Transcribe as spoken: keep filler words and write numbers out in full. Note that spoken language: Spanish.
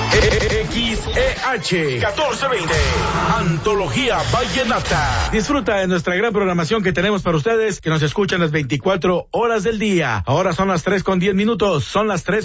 X E H catorce veinte, Antología Vallenata. Disfruta de nuestra gran programación que tenemos para ustedes, que nos escuchan las veinticuatro horas del día. Ahora son las tres con diez minutos, son las tres